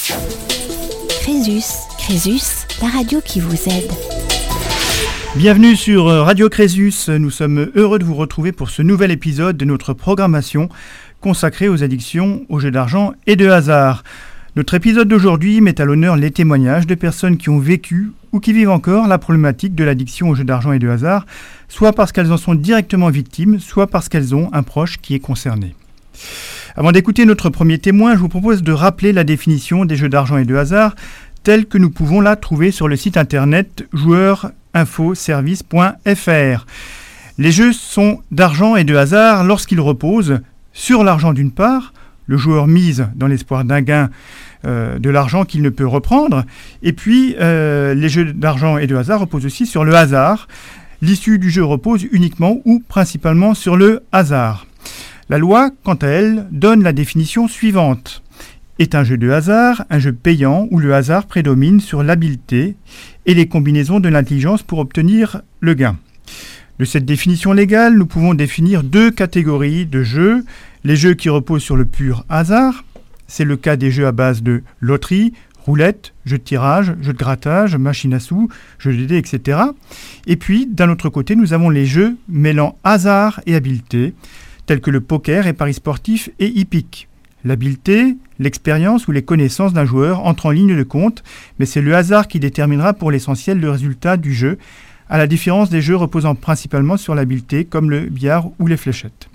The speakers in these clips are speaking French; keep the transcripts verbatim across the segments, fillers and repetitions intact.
Crésus, Crésus, la radio qui vous aide. Bienvenue sur Radio Crésus, nous sommes heureux de vous retrouver pour ce nouvel épisode de notre programmation consacrée aux addictions, aux jeux d'argent et de hasard. Notre épisode d'aujourd'hui met à l'honneur les témoignages de personnes qui ont vécu ou qui vivent encore la problématique de l'addiction aux jeux d'argent et de hasard, soit parce qu'elles en sont directement victimes, soit parce qu'elles ont un proche qui est concerné. Avant d'écouter notre premier témoin, je vous propose de rappeler la définition des jeux d'argent et de hasard telle que nous pouvons la trouver sur le site internet joueurs info service point f r. Les jeux sont d'argent et de hasard lorsqu'ils reposent sur l'argent d'une part, le joueur mise dans l'espoir d'un gain euh, de l'argent qu'il ne peut reprendre, et puis euh, les jeux d'argent et de hasard reposent aussi sur le hasard. L'issue du jeu repose uniquement ou principalement sur le hasard. La loi, quant à elle, donne la définition suivante. Est un jeu de hasard, un jeu payant où le hasard prédomine sur l'habileté et les combinaisons de l'intelligence pour obtenir le gain. De cette définition légale, nous pouvons définir deux catégories de jeux. Les jeux qui reposent sur le pur hasard, c'est le cas des jeux à base de loterie, roulette, jeux de tirage, jeux de grattage, machine à sous, jeux de dés, et cetera. Et puis, d'un autre côté, nous avons les jeux mêlant hasard et habileté, tels que le poker et paris sportifs et hippique. L'habileté, l'expérience ou les connaissances d'un joueur entrent en ligne de compte, mais c'est le hasard qui déterminera pour l'essentiel le résultat du jeu, à la différence des jeux reposant principalement sur l'habileté, comme le billard ou les fléchettes.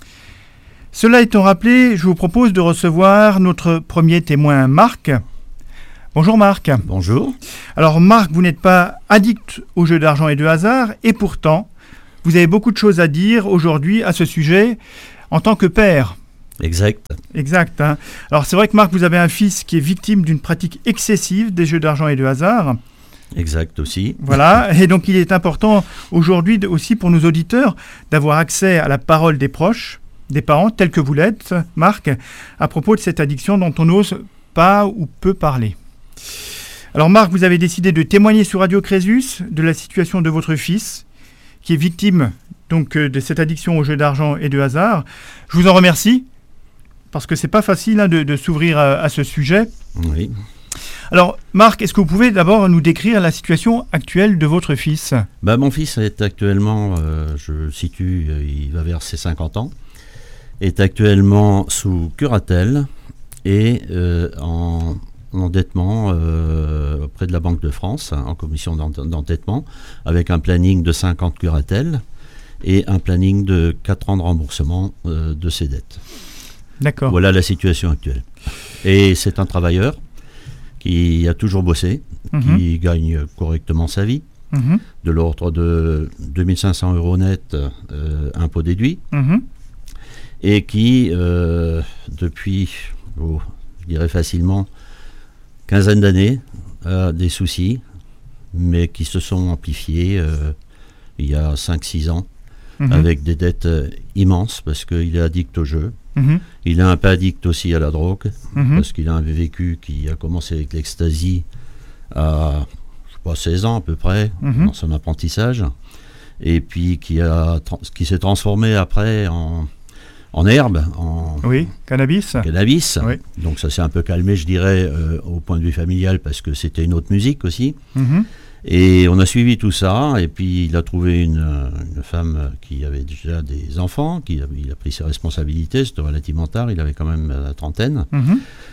Cela étant rappelé, je vous propose de recevoir notre premier témoin, Marc. Bonjour Marc. Bonjour. Alors Marc, vous n'êtes pas addict aux jeux d'argent et de hasard, et pourtant, vous avez beaucoup de choses à dire aujourd'hui à ce sujet en tant que père. Exact. Exact. Hein. Alors c'est vrai que Marc, vous avez un fils qui est victime d'une pratique excessive des jeux d'argent et de hasard. Exact aussi. Voilà, et donc il est important aujourd'hui aussi pour nos auditeurs d'avoir accès à la parole des proches, des parents, tels que vous l'êtes, Marc, à propos de cette addiction dont on n'ose pas ou peu parler. Alors Marc, vous avez décidé de témoigner sur Radio Crésus de la situation de votre fils, qui est victime donc de cette addiction aux jeux d'argent et de hasard. Je vous en remercie, parce que c'est pas facile hein, de, de s'ouvrir à, à ce sujet. Oui. Alors, Marc, est-ce que vous pouvez d'abord nous décrire la situation actuelle de votre fils ? Bah, mon fils est actuellement, euh, je situe, euh, il va vers ses cinquante ans, est actuellement sous curatelle et euh, en, en endettement euh, auprès de la Banque de France, hein, en commission d'endettement, avec un planning de cinquante curatelles et un planning de quatre ans de remboursement euh, de ses dettes. D'accord. Voilà la situation actuelle. Et c'est un travailleur qui a toujours bossé, mmh. qui gagne correctement sa vie, mmh. de l'ordre de deux mille cinq cents euros net, euh, impôts déduits, mmh. et qui, euh, depuis, oh, je dirais facilement, quinzaine d'années, a des soucis, mais qui se sont amplifiés euh, il y a cinq six ans, mmh. avec des dettes euh, immenses, parce qu'il est addict au jeu. Mmh. Il est un peu addict aussi à la drogue, mmh. parce qu'il a un vécu qui a commencé avec l'ecstasy à je sais pas, seize ans à peu près, mmh. dans son apprentissage, et puis qui, a, qui s'est transformé après en, en herbe, en oui, cannabis. cannabis. Oui. Donc ça s'est un peu calmé, je dirais, euh, au point de vue familial, parce que c'était une autre musique aussi. Mmh. Et on a suivi tout ça, et puis il a trouvé une, une femme qui avait déjà des enfants, qui avait, il a pris ses responsabilités, c'était relativement tard, il avait quand même la trentaine. Mmh.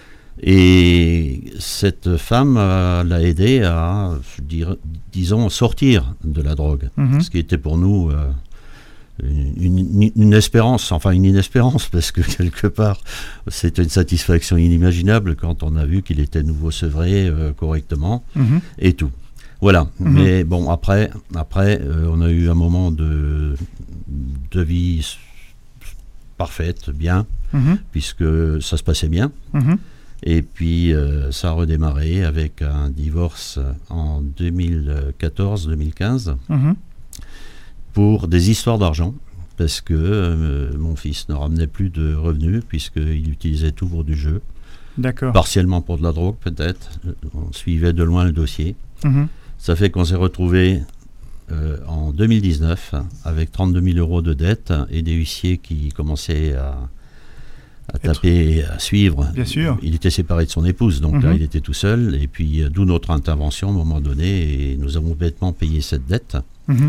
Et cette femme euh, l'a aidé à, je dirais, disons, sortir de la drogue, mmh. ce qui était pour nous euh, une, une, une espérance, enfin une inespérance, parce que quelque part, c'était une satisfaction inimaginable quand on a vu qu'il était nouveau sevré euh, correctement, mmh. et tout. Voilà, mmh. mais bon, après, après euh, on a eu un moment de, de vie parfaite, bien, mmh. puisque ça se passait bien. Mmh. Et puis, euh, ça a redémarré avec un divorce en deux mille quatorze deux mille quinze mmh. pour des histoires d'argent, parce que euh, mon fils ne ramenait plus de revenus, puisqu'il utilisait tout pour du jeu. D'accord. Partiellement pour de la drogue, peut-être. On suivait de loin le dossier. Mmh. Ça fait qu'on s'est retrouvé euh, en deux mille dix-neuf avec trente-deux mille euros de dettes et des huissiers qui commençaient à, à taper, à suivre. Bien sûr. Il était séparé de son épouse, donc mm-hmm. là il était tout seul. Et puis euh, d'où notre intervention à un moment donné, et nous avons bêtement payé cette dette. Mm-hmm.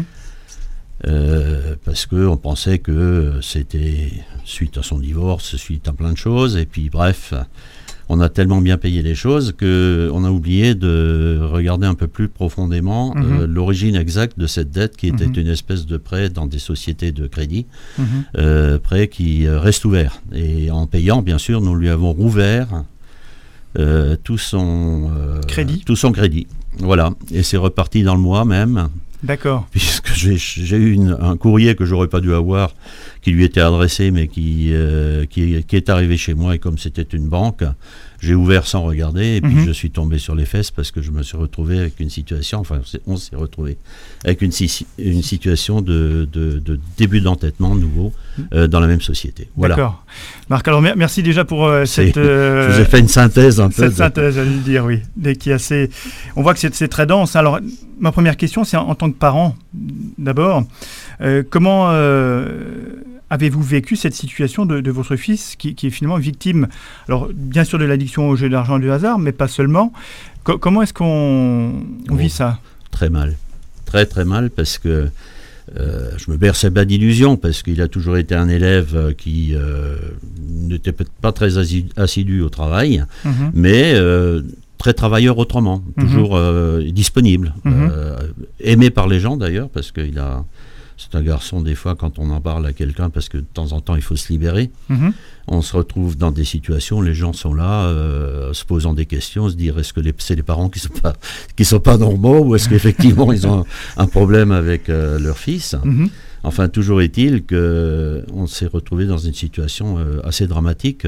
Euh, parce qu'on pensait que c'était suite à son divorce, suite à plein de choses, et puis bref, on a tellement bien payé les choses qu'on a oublié de regarder un peu plus profondément mmh. euh, l'origine exacte de cette dette qui était mmh. une espèce de prêt dans des sociétés de crédit, mmh. euh, prêt qui reste ouvert. Et en payant, bien sûr, nous lui avons rouvert euh, tout, son, euh, crédit. tout son crédit. Voilà, et c'est reparti dans le mois même. D'accord. Puisque j'ai, j'ai eu une, un courrier que j'aurais pas dû avoir, qui lui était adressé, mais qui, euh, qui, qui est arrivé chez moi, et comme c'était une banque, j'ai ouvert sans regarder, et puis mm-hmm. je suis tombé sur les fesses parce que je me suis retrouvé avec une situation, enfin on s'est retrouvé avec une, une situation de, de, de début d'entêtement nouveau euh, dans la même société. Voilà. D'accord. Marc, alors merci déjà pour euh, cette... Euh, je vous ai fait une synthèse un peu. Cette de... synthèse, j'allais le dire, oui. Qui est assez... On voit que c'est, c'est très dense. Alors, ma première question, c'est en, en tant que parent, d'abord, euh, comment... Euh, avez-vous vécu cette situation de, de votre fils qui, qui est finalement victime, alors bien sûr de l'addiction au jeu d'argent et du hasard, mais pas seulement. Co- comment est-ce qu'on on oh, vit ça ? Très mal, très très mal, parce que euh, je me berçais pas d'illusions, parce qu'il a toujours été un élève qui euh, n'était peut-être pas très assidu au travail, mm-hmm. mais euh, très travailleur autrement, mm-hmm. toujours euh, disponible, mm-hmm. euh, aimé par les gens d'ailleurs, parce qu'il a... C'est un garçon, des fois, quand on en parle à quelqu'un, parce que de temps en temps, il faut se libérer, mmh. on se retrouve dans des situations où les gens sont là, euh, se posant des questions, se dire est-ce que les, c'est les parents qui ne sont pas, qui sont pas normaux, ou est-ce qu'effectivement, ils ont un, un problème avec euh, leur fils mmh. Enfin, toujours est-il qu'on s'est retrouvé dans une situation euh, assez dramatique.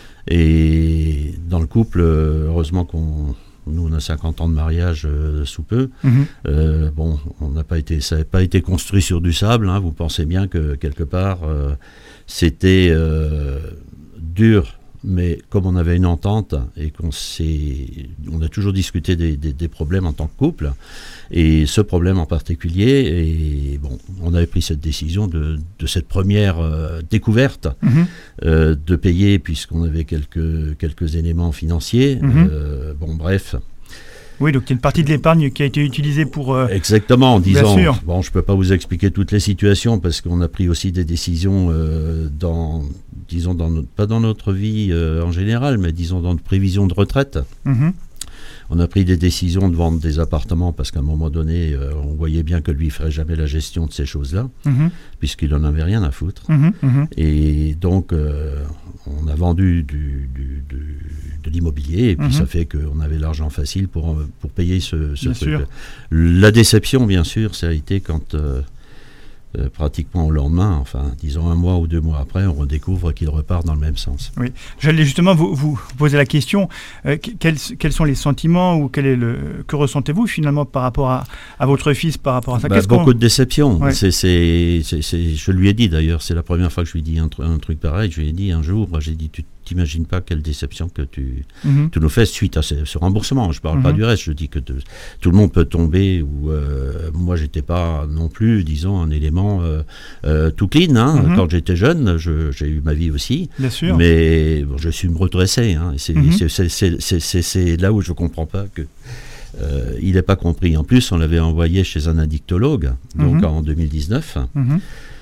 Et dans le couple, heureusement qu'on... Nous, on a cinquante ans de mariage euh, sous peu. Mmh. Euh, bon, on n'a pas été, ça n'a pas été construit sur du sable. Hein. Vous pensez bien que quelque part, euh, c'était euh, dur, mais comme on avait une entente et qu'on s'est, on a toujours discuté des, des, des problèmes en tant que couple, et ce problème en particulier, et bon, on avait pris cette décision de, de cette première euh, découverte, mmh. euh, de payer, puisqu'on avait quelques, quelques éléments financiers. Mmh. Euh, bon, bref. Oui, donc il y a une partie de l'épargne qui a été utilisée pour... Euh... Exactement, en disant... Bon, je ne peux pas vous expliquer toutes les situations, parce qu'on a pris aussi des décisions euh, dans... disons, dans notre, pas dans notre vie euh, en général, mais disons dans notre prévision de retraite. Mmh. On a pris des décisions de vendre des appartements parce qu'à un moment donné, euh, on voyait bien que lui ne ferait jamais la gestion de ces choses-là, mmh. puisqu'il n'en avait rien à foutre. Mmh. Mmh. Et donc, euh, on a vendu du, du, du, de l'immobilier, et puis mmh. ça fait qu'on avait l'argent facile pour, pour payer ce, ce truc. Sûr. La déception, bien sûr, ça a été quand... Euh, Euh, pratiquement au lendemain, enfin, disons un mois ou deux mois après, on redécouvre qu'il repart dans le même sens. Oui, j'allais justement vous, vous poser la question, euh, quels, quels sont les sentiments ou quel est le, que ressentez-vous finalement par rapport à, à votre fils, par rapport à ça? Bah, Beaucoup qu'on... de déception. Ouais. C'est, c'est, c'est, c'est, je lui ai dit d'ailleurs, c'est la première fois que je lui ai dit un, tr- un truc pareil, je lui ai dit un jour, j'ai dit, tu t'imagines pas quelle déception que tu, mm-hmm. tu nous fais suite à ce, ce remboursement. Je parle mm-hmm. pas du reste, je dis que de, tout le monde peut tomber, ou euh, moi j'étais pas non plus, disons, un élément euh, euh, tout clean. Hein. Mm-hmm. Quand j'étais jeune, je, j'ai eu ma vie aussi. Bien sûr. Mais bon, je suis me redresser. Hein. C'est, mm-hmm. c'est, c'est, c'est, c'est, c'est, c'est là où je comprends pas que euh, il n'est pas compris. En plus, on l'avait envoyé chez un addictologue, donc mm-hmm. en deux mille dix-neuf. Mm-hmm.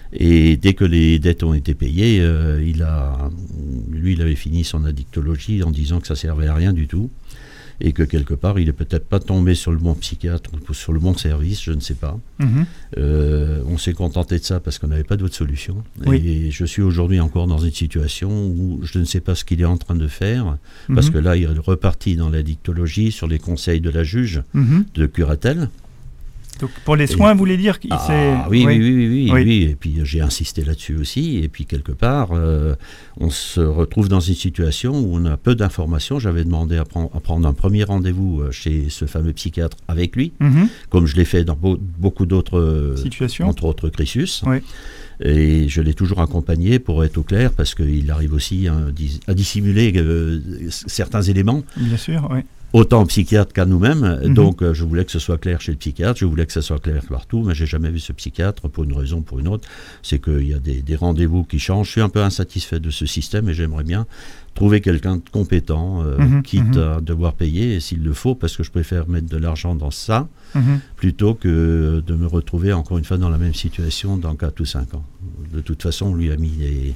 Et dès que les dettes ont été payées, euh, il a, lui, il avait fini son addictologie en disant que ça servait à rien du tout, et que quelque part, il n'est peut-être pas tombé sur le bon psychiatre ou sur le bon service, je ne sais pas. Mm-hmm. Euh, on s'est contenté de ça parce qu'on n'avait pas d'autre solution. Oui. Et je suis aujourd'hui encore dans une situation où je ne sais pas ce qu'il est en train de faire, mm-hmm. parce que là, il est reparti dans l'addictologie sur les conseils de la juge mm-hmm. de curatelle. Donc pour les soins, et... vous voulez dire qu'il ah, s'est... Oui, oui, oui, oui, oui, oui. oui. Et puis j'ai insisté là-dessus aussi. Et puis quelque part, euh, on se retrouve dans une situation où on a peu d'informations. J'avais demandé à, prendre, à prendre un premier rendez-vous chez ce fameux psychiatre avec lui, mm-hmm. comme je l'ai fait dans beau, beaucoup d'autres situations, entre autres Crisus. Oui. Et je l'ai toujours accompagné pour être au clair, parce qu'il arrive aussi hein, à dissimuler euh, certains éléments. Bien sûr, oui. autant au psychiatre qu'à nous-mêmes. Mm-hmm. Donc euh, je voulais que ce soit clair chez le psychiatre, je voulais que ce soit clair partout, mais j'ai jamais vu ce psychiatre pour une raison ou pour une autre. C'est qu'il y a des, des rendez-vous qui changent. Je suis un peu insatisfait de ce système et j'aimerais bien trouver quelqu'un de compétent, euh, mm-hmm. quitte mm-hmm. à devoir payer s'il le faut, parce que je préfère mettre de l'argent dans ça mm-hmm. plutôt que de me retrouver encore une fois dans la même situation dans quatre ou cinq ans. De toute façon, on lui a mis des...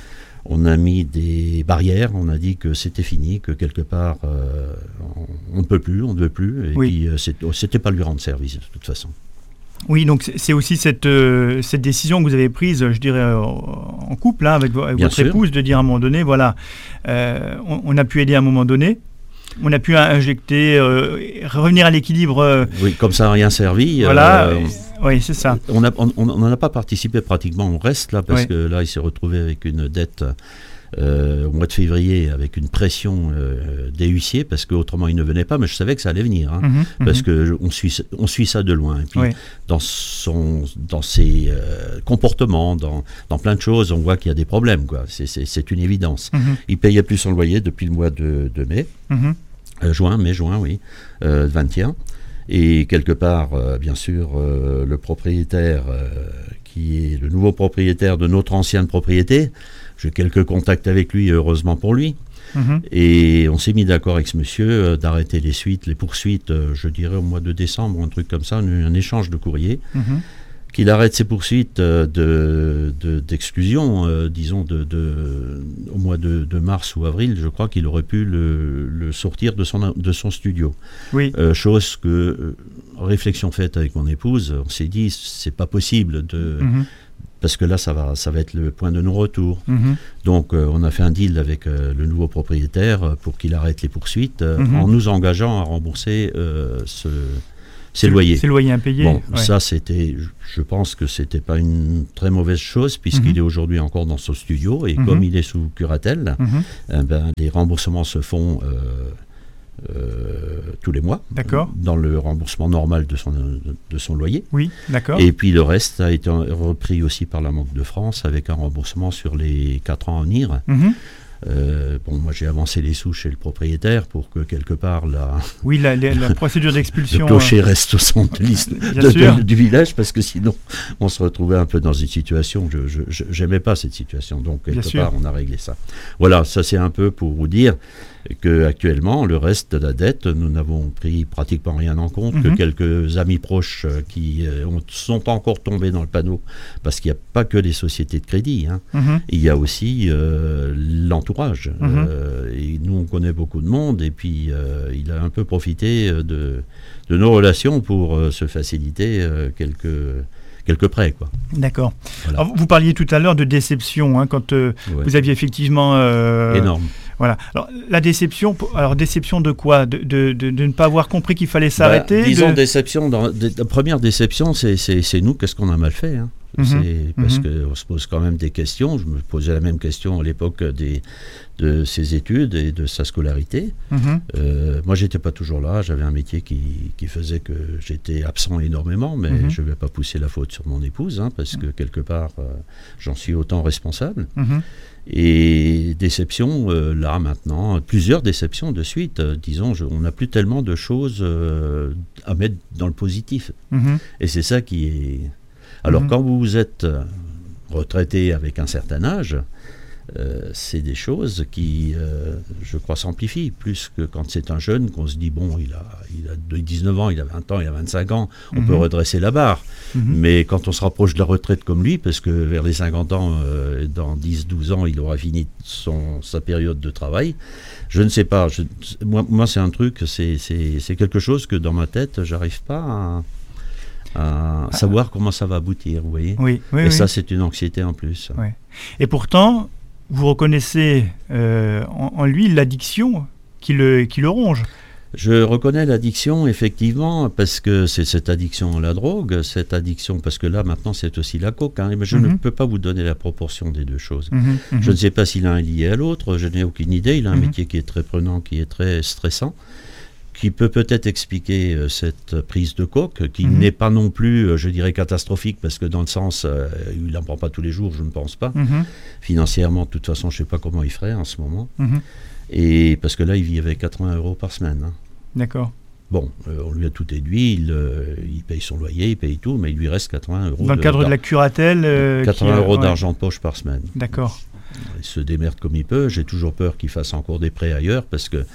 On a mis des barrières, on a dit que c'était fini, que quelque part, euh, on ne peut plus, on ne veut plus, et oui. puis euh, c'est, c'était pas lui rendre service de toute façon. Oui, donc c'est aussi cette, euh, cette décision que vous avez prise, je dirais, euh, en couple, hein, avec, avec votre sûr. épouse, de dire à un moment donné, voilà, euh, on, on a pu aider à un moment donné, on a pu injecter, euh, revenir à l'équilibre. Euh, oui, comme ça n'a rien servi. Voilà, euh, oui, c'est ça. On n'en a pas participé pratiquement, on reste là, parce oui. que là, il s'est retrouvé avec une dette euh, au mois de février, avec une pression euh, des huissiers, parce qu'autrement, il ne venait pas, mais je savais que ça allait venir, hein, mmh, parce mmh. qu'on suit, on suit ça de loin. Et puis, oui. dans, son, dans ses euh, comportements, dans, dans plein de choses, on voit qu'il y a des problèmes, quoi. C'est, c'est, c'est une évidence. Mmh. Il ne payait plus son loyer depuis le mois de, de mai. Mmh. Euh, juin, mai, juin, oui, euh, vingt et un. Et quelque part, euh, bien sûr, euh, le propriétaire, euh, qui est le nouveau propriétaire de notre ancienne propriété, j'ai quelques contacts avec lui, heureusement pour lui. Mm-hmm. Et on s'est mis d'accord avec ce monsieur euh, d'arrêter les suites, les poursuites, euh, je dirais au mois de décembre, un truc comme ça, un, un échange de courrier. Mm-hmm. Qu'il arrête ses poursuites euh, de, de, d'exclusion, euh, disons, de, de, au mois de, de mars ou avril, je crois qu'il aurait pu le, le sortir de son, de son studio. Oui. Euh, chose que, euh, réflexion faite avec mon épouse, on s'est dit, c'est pas possible de... Mm-hmm. Parce que là, ça va, ça va être le point de non-retour. Mm-hmm. Donc, euh, on a fait un deal avec euh, le nouveau propriétaire pour qu'il arrête les poursuites, euh, mm-hmm. en nous engageant à rembourser euh, ce... C'est loyer. C'est loyer impayé. Bon, ouais. ça c'était, je pense que c'était pas une très mauvaise chose puisqu'il mm-hmm. est aujourd'hui encore dans son studio et mm-hmm. comme il est sous curatelle, mm-hmm. eh ben, les remboursements se font euh, euh, tous les mois. D'accord. Dans le remboursement normal de son, de, de son loyer. Oui, d'accord. Et puis le reste a été repris aussi par la Banque de France avec un remboursement sur les quatre ans en I R. Mm-hmm. Euh, bon, moi j'ai avancé les sous chez le propriétaire pour que quelque part la, oui, la, la, la procédure d'expulsion le clocher euh... reste au centre de liste de, de, du village parce que sinon on se retrouvait un peu dans une situation, je, je, je j'aimais pas cette situation, donc quelque Bien part sûr. On a réglé ça. Voilà, ça c'est un peu pour vous dire que actuellement le reste de la dette, nous n'avons pris pratiquement rien en compte, mm-hmm. que quelques amis proches qui euh, ont, sont encore tombés dans le panneau, parce qu'il n'y a pas que les sociétés de crédit, hein. Mm-hmm. Il y a aussi euh, l'entourage. Mm-hmm. Euh, et nous on connaît beaucoup de monde, et puis euh, il a un peu profité de, de nos relations pour euh, se faciliter euh, quelques... quelques prêts, quoi. D'accord. Voilà. Alors, vous parliez tout à l'heure de déception, hein, quand euh, ouais. vous aviez effectivement... Euh, Énorme. Voilà. Alors, la déception, alors déception de quoi de, de, de, de ne pas avoir compris qu'il fallait s'arrêter bah, Disons de... déception, dans, de, la première déception, c'est, c'est, c'est nous, qu'est-ce qu'on a mal fait, hein. Mm-hmm. C'est parce mm-hmm. qu'on se pose quand même des questions. Je me posais la même question à l'époque des, de ses études et de sa scolarité. Mm-hmm. Euh, moi, j'étais pas toujours là. J'avais un métier qui, qui faisait que j'étais absent énormément, mais mm-hmm. je ne vais pas pousser la faute sur mon épouse, hein, parce que quelque part, euh, j'en suis autant responsable. Mm-hmm. Et déception, euh, là maintenant, plusieurs déceptions de suite. Euh, disons, je, on n'a plus tellement de choses euh, à mettre dans le positif. Mm-hmm. Et c'est ça qui est... Alors mmh. quand vous êtes retraité avec un certain âge, euh, c'est des choses qui, euh, je crois, s'amplifient plus que quand c'est un jeune qu'on se dit, bon, il a, il a dix-neuf ans, il a vingt ans, il a vingt-cinq ans, on mmh. peut redresser la barre. Mmh. Mais quand on se rapproche de la retraite comme lui, parce que vers les cinquante ans, euh, dans dix douze ans, il aura fini son, sa période de travail, je ne sais pas. Je, moi, moi, c'est un truc, c'est, c'est, c'est quelque chose que dans ma tête, j'arrive pas à... à savoir comment ça va aboutir, vous voyez. Oui, oui, Et oui. ça, c'est une anxiété en plus. Oui. Et pourtant, vous reconnaissez euh, en, en lui l'addiction qui le, qui le ronge. Je reconnais l'addiction, effectivement, parce que c'est cette addiction à la drogue, cette addiction, parce que là, maintenant, c'est aussi la coke. Hein, mais je mm-hmm. ne peux pas vous donner la proportion des deux choses. Mm-hmm. Je ne sais pas si l'un est lié à l'autre, je n'ai aucune idée. Il a un mm-hmm. métier qui est très prenant, qui est très stressant, qui peut peut-être expliquer euh, cette prise de coke, qui mmh. n'est pas non plus, euh, je dirais, catastrophique, parce que dans le sens, euh, il n'en prend pas tous les jours, je ne pense pas. Mmh. Financièrement, de toute façon, je ne sais pas comment il ferait en ce moment. Mmh. Et parce que là, il vit avec quatre-vingts euros par semaine. Hein. D'accord. Bon, euh, on lui a tout déduit, il, euh, il paye son loyer, il paye tout, mais il lui reste quatre-vingts euros. Dans le cadre de, de la curatelle euh, quatre-vingts euros ouais. d'argent de poche par semaine. D'accord. Il se démerde comme il peut. J'ai toujours peur qu'il fasse encore des prêts ailleurs parce que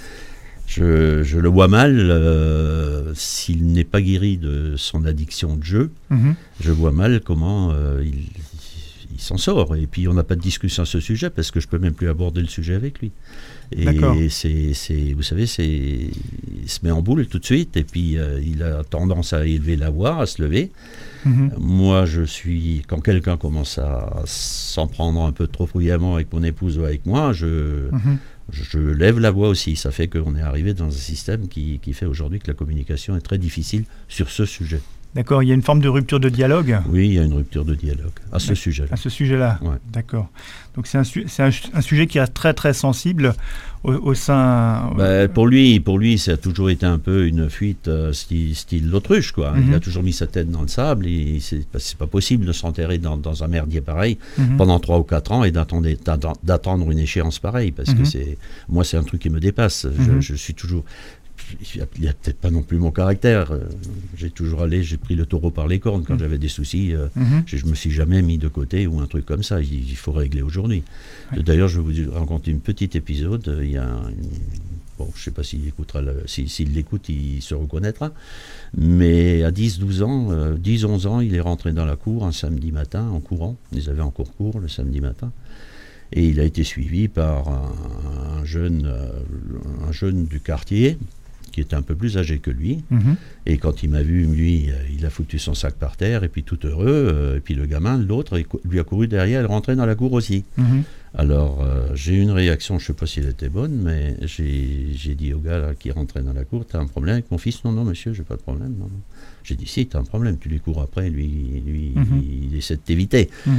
je, je le vois mal. Euh, s'il n'est pas guéri de son addiction de jeu, mm-hmm. je vois mal comment euh, il, il s'en sort. Et puis on n'a pas de discussion à ce sujet parce que je ne peux même plus aborder le sujet avec lui. Et c'est, c'est, vous savez, c'est, il se met en boule tout de suite et puis euh, il a tendance à élever la voix, à se lever. Mmh. Moi, je suis, quand quelqu'un commence à s'en prendre un peu trop bruyamment avec mon épouse ou avec moi, je, mmh. je, je lève la voix aussi. Ça fait qu'on est arrivé dans un système qui, qui fait aujourd'hui que la communication est très difficile sur ce sujet. D'accord, il y a une forme de rupture de dialogue ? Oui, il y a une rupture de dialogue à ce sujet-là. À ce sujet-là, ouais. D'accord. Donc c'est, un, c'est un, un sujet qui reste très très sensible au, au sein... Bah, pour lui, pour lui, ça a toujours été un peu une fuite euh, style, style l'autruche, quoi. Mm-hmm. Il a toujours mis sa tête dans le sable, et c'est, c'est pas possible de s'enterrer dans, dans un merdier pareil mm-hmm. pendant trois ou quatre ans et d'attendre, d'attendre une échéance pareille, parce mm-hmm. que c'est, moi c'est un truc qui me dépasse. Mm-hmm. Je, je suis toujours... Il n'y a, a peut-être pas non plus mon caractère. Euh, j'ai toujours allé, j'ai pris le taureau par les cornes quand mmh. j'avais des soucis. Euh, mmh. Je ne me suis jamais mis de côté ou un truc comme ça. Il, il faut régler aujourd'hui. Ouais. D'ailleurs, je vais vous raconter une petite épisode. Il y a un, une, bon, je ne sais pas s'il écoutera, le, s'il, s'il l'écoute, il se reconnaîtra. Mais à dix douze ans, euh, dix onze ans, il est rentré dans la cour un samedi matin en courant. Ils avaient encore cours le samedi matin. Et il a été suivi par un, un, jeune, euh, un jeune du quartier qui était un peu plus âgé que lui, mmh. et quand il m'a vu, lui, il a foutu son sac par terre, et puis tout heureux, euh, et puis le gamin, l'autre, lui a couru derrière, il rentrait dans la cour aussi. Mmh. Alors, euh, j'ai eu une réaction, je ne sais pas si elle était bonne, mais j'ai, j'ai dit au gars là, qui rentrait dans la cour, t'as un problème avec mon fils ? Non, non, monsieur, j'ai pas de problème. Non, non. J'ai dit, si, t'as un problème, tu lui cours après, lui, lui mmh. il essaie de t'éviter. Mmh.